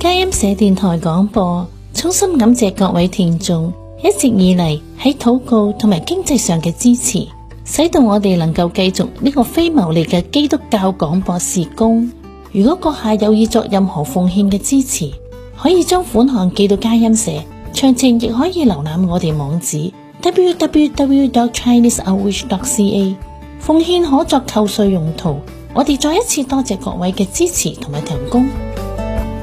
佳音社電台廣播，衷心感謝各位聽眾一直以嚟喺禱告同埋經濟上嘅支持，使到我哋能夠繼續呢個非牟利嘅基督教廣播事工。如果閣下有意作任何奉獻嘅支持，可以將款項寄到佳音社，詳情亦可以瀏覽我哋網址 www.chineseoutreach.ca。 奉獻可作扣稅用途。我哋再一次多謝各位嘅支持同埋提供。